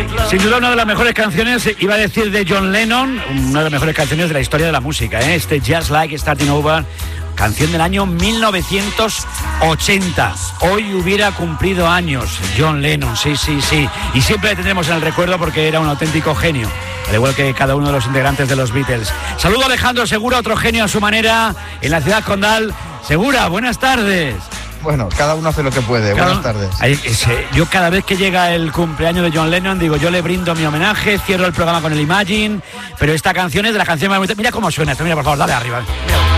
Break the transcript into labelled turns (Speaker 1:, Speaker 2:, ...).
Speaker 1: Sin duda una de las mejores canciones, iba a decir de John Lennon, una de las mejores canciones de la historia de la música, ¿eh? Este Just Like Starting Over, canción del año 1980. Hoy hubiera cumplido años John Lennon, sí. Y siempre le tendremos en el recuerdo porque era un auténtico genio, al igual que cada uno de los integrantes de los Beatles. Saludo a Alejandro Segura, otro genio a su manera, en la ciudad condal. Segura, buenas tardes.
Speaker 2: Bueno, cada uno hace lo que puede. Buenas tardes.
Speaker 1: Yo cada vez que llega el cumpleaños de John Lennon, digo, yo le brindo mi homenaje, cierro el programa con el Imagine, pero esta canción es de las canciones más bonitas. Mira cómo suena esto, mira, por favor, dale arriba. Mira.